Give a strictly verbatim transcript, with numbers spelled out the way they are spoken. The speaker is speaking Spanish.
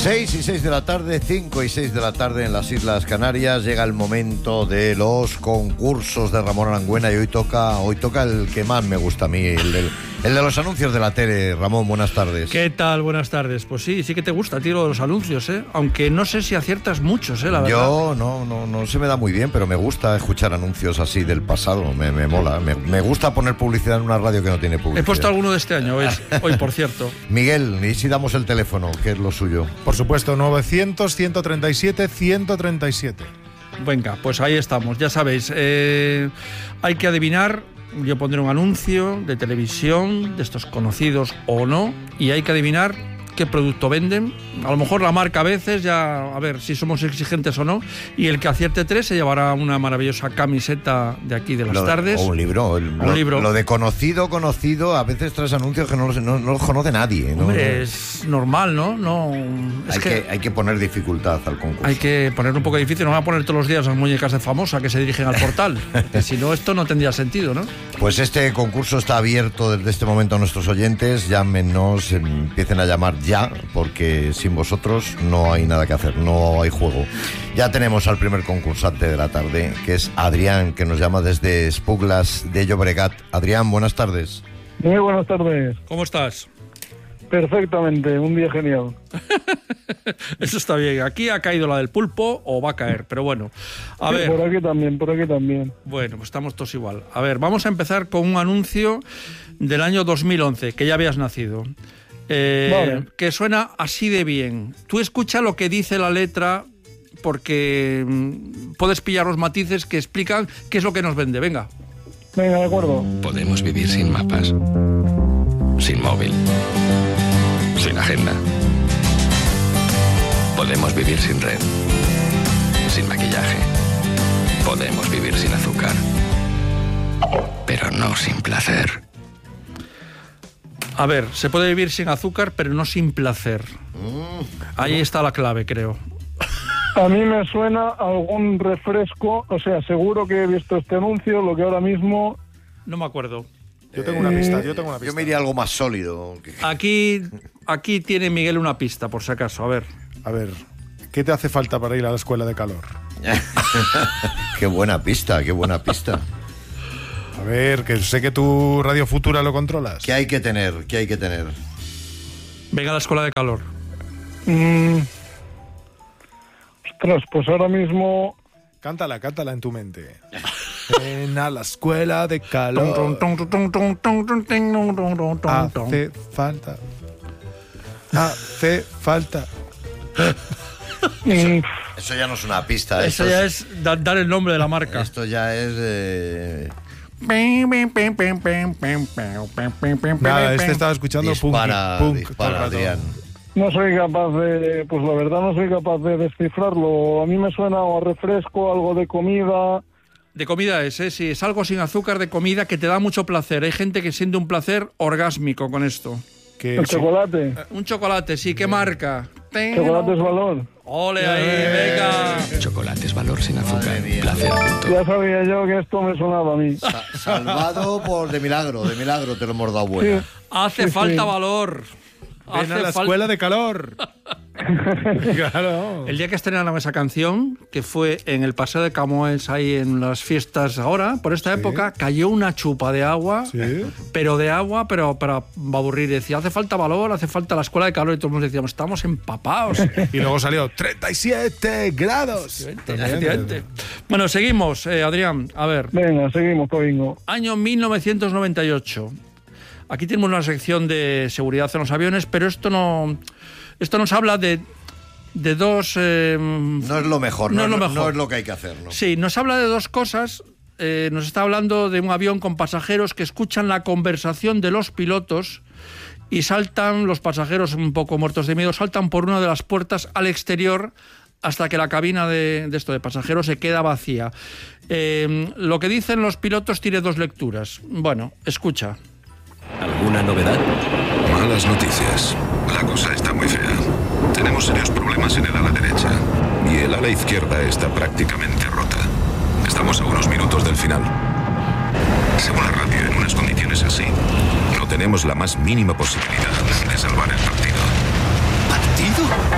seis y seis de la tarde, cinco y seis de la tarde en las Islas Canarias. Llega el momento de los concursos de Ramón Arangüena y hoy toca, hoy toca el que más me gusta a mí, el, del, el de los anuncios de la tele. Ramón, buenas tardes. ¿Qué tal? Buenas tardes. Pues sí, sí que te gusta, tío, los anuncios, ¿eh? Aunque no sé si aciertas muchos, ¿eh? La verdad. Yo no, no, no se me da muy bien, pero me gusta escuchar anuncios así del pasado. Me, me mola. Me, me gusta poner publicidad en una radio que no tiene publicidad. He puesto alguno de este año, hoy, hoy por cierto. Miguel, ¿y si damos el teléfono? ¿Qué es lo suyo? Por supuesto, novecientos, ciento treinta y siete, ciento treinta y siete. Venga, pues ahí estamos, ya sabéis. Eh, hay que adivinar. Yo pondré un anuncio de televisión, de estos conocidos o no, y hay que adivinar qué producto venden. A lo mejor la marca a veces, ya a ver si somos exigentes o no, y el que acierte tres se llevará una maravillosa camiseta de aquí de las lo, tardes. O un libro. El, un lo, libro. Lo de conocido, conocido, a veces traes anuncios que no los, no, no los conoce nadie, ¿no? Hombre, es normal, ¿no? no es hay, que, que hay que poner dificultad al concurso. Hay que poner un poco difícil, no van a poner todos los días las muñecas de Famosa que se dirigen al portal, que si no esto no tendría sentido, ¿no? Pues este concurso está abierto desde este momento a nuestros oyentes. Llámenos, empiecen a llamar ya, porque sin vosotros no hay nada que hacer, no hay juego. Ya tenemos al primer concursante de la tarde, que es Adrián, que nos llama desde Espuglas de Llobregat. Adrián, buenas tardes. Muy buenas tardes. ¿Cómo estás? Perfectamente, un día genial. Eso está bien. Aquí ha caído la del pulpo o va a caer, pero bueno. A sí, ver. Por aquí también, por aquí también. Bueno, pues estamos todos igual. A ver, vamos a empezar con un anuncio del año dos mil once, que ya habías nacido. Eh, vale. Que suena así de bien. Tú escucha lo que dice la letra, porque mmm, puedes pillar los matices que explican qué es lo que nos vende. Venga. Venga, de acuerdo. Podemos vivir sin mapas, sin móvil, sin agenda. Podemos vivir sin red, sin maquillaje. Podemos vivir sin azúcar, pero no sin placer. A ver, se puede vivir sin azúcar, pero no sin placer. Ahí está la clave, creo. A mí me suena algún refresco, o sea, seguro que he visto este anuncio, lo que ahora mismo... No me acuerdo. Yo tengo una pista, yo tengo una pista. Yo me iría algo más sólido. Aquí, aquí tiene Miguel una pista, por si acaso, a ver. A ver, ¿qué te hace falta para ir a la escuela de calor? Qué buena pista, qué buena pista. A ver, que sé que tu Radio Futura lo controlas. ¿Qué hay que tener? ¿Qué hay que tener? Venga a la escuela de calor. Mm. Ostras, pues ahora mismo... Cántala, cántala en tu mente. Ven a la escuela de calor. Hace falta. Hace falta. Mm. Eso ya no es una pista. Eso ya es da, dar el nombre de la marca. Esto ya es... Eh... Nada, este estaba escuchando dispara, punk, punk, dispara, Adrián. No soy capaz de... Pues la verdad no soy capaz de descifrarlo. A mí me suena a refresco, algo de comida... De comida es, ¿eh? Sí, es algo sin azúcar de comida que te da mucho placer. Hay gente que siente un placer orgásmico con esto. Que El sí. chocolate. Un chocolate, sí. ¿Qué marca? Chocolate es valor. ¡Ole ahí, venga! Chocolate es valor sin azúcar, placer a punto. Ya sabía yo que esto me sonaba a mí. Sa- salvado por de milagro, de milagro te lo hemos dado buena. Sí. Hace Sí, falta sí. valor. Ven Hace a la fal- escuela de calor. Claro. El día que estrenaron esa canción, que fue en el Paseo de Camões, ahí en las fiestas ahora, por esta Sí. época, cayó una chupa de agua, Sí. pero de agua, pero para aburrir. Decía, hace falta valor, hace falta la escuela de calor, y todos nos decíamos, estamos empapados. Y luego salió treinta y siete grados. Efectivamente. Bueno, seguimos, eh, Adrián, a ver. Venga, seguimos, Covingo. Año mil novecientos noventa y ocho. Aquí tenemos una sección de seguridad en los aviones, pero esto no... Esto nos habla de, de dos... Eh, No es lo mejor, No no, es lo no- mejor. no es lo que hay que hacer, ¿no? Sí, nos habla de dos cosas. Eh, nos está hablando de un avión con pasajeros que escuchan la conversación de los pilotos y saltan, los pasajeros un poco muertos de miedo, saltan por una de las puertas al exterior hasta que la cabina de, de esto de pasajeros se queda vacía. Eh, lo que dicen los pilotos tiene dos lecturas. Bueno, escucha. ¿Alguna novedad? Malas noticias. La cosa está muy fea. Tenemos serios problemas en el ala derecha y el ala izquierda está prácticamente rota. Estamos a unos minutos del final. Según la radio, en unas condiciones así, no tenemos la más mínima posibilidad de salvar el partido. ¿Partido?